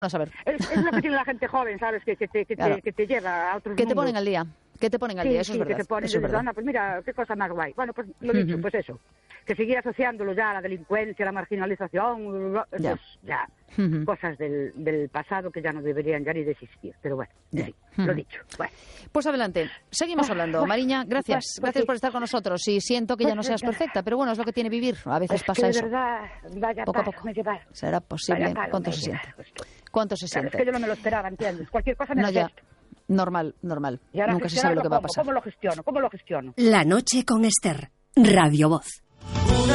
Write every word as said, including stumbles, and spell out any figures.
A ver. Es, es lo que tiene la gente joven, ¿sabes? Que, que, te, que, claro. te, que te lleva a otros Que te mundos. ponen al día. Que te ponen al sí, día, eso sí, es verdad. Que te ponen, eso es verdad. Anda, pues mira, qué cosa más guay. Bueno, pues lo dicho, uh-huh. pues eso. Que seguir asociándolo ya a la delincuencia, a la marginalización, ya, pues ya uh-huh. cosas del, del pasado que ya no deberían ya ni de existir. Pero bueno, ya. sí, uh-huh. lo dicho. Bueno. Pues adelante, seguimos hablando. Bueno, Mariña, gracias. pues, pues gracias sí. por estar con nosotros. Y siento que ya no seas perfecta, pero bueno, es lo que tiene vivir. A veces es pasa que de eso. verdad, vaya poco a palo poco. me llevaron. ¿Será posible? Vaya palo ¿Cuánto me se siente? llevaron. ¿Cuánto se Claro, siente? es que yo no me lo esperaba, ¿entiendes? Cualquier cosa me No, ya. esto. Normal, normal. Y ahora Nunca se sabe lo que va a cómo, pasar. ¿Cómo lo gestiono? ¿Cómo lo gestiono? La noche con Esther. Radio Voz.